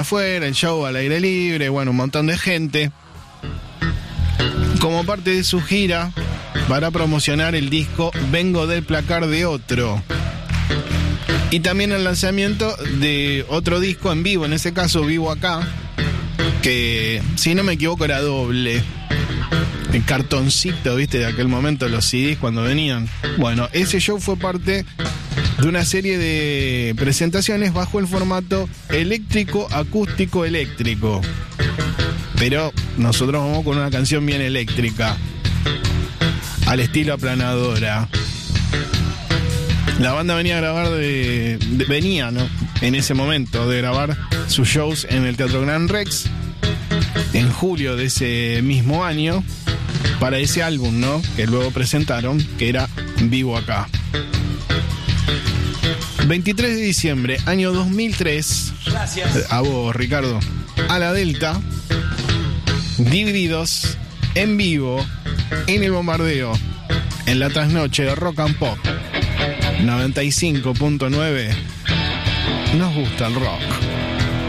afuera, el show al aire libre, bueno, un montón de gente. Como parte de su gira para promocionar el disco Vengo del placar de otro. Y también el lanzamiento de otro disco en vivo, en ese caso Vivo Acá, que si no me equivoco era doble. El cartoncito, viste, de aquel momento, los CDs cuando venían. Bueno, ese show fue parte de una serie de presentaciones bajo el formato eléctrico, acústico, eléctrico. Pero nosotros vamos con una canción bien eléctrica, al estilo Aplanadora. La banda venía a grabar venía, ¿no?, en ese momento de grabar sus shows en el Teatro Gran Rex en julio de ese mismo año para ese álbum, ¿no?, que luego presentaron, que era Vivo Acá. 23 de diciembre, año 2003. Gracias. A vos, Ricardo. A la Delta, Divididos, en vivo, en el Bombardeo, en la trasnoche de Rock and Pop 95.9. Nos gusta el rock.